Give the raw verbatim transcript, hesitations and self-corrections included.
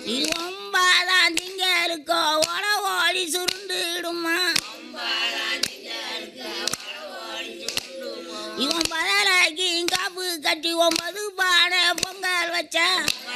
இவன் பாதான் திங்களுக்கோ ஓட ஓடி சுருண்டுடுமா இவன் பதலாக்கி காப்பு கட்டி ஒன்பது பானை பொங்கல் வச்சா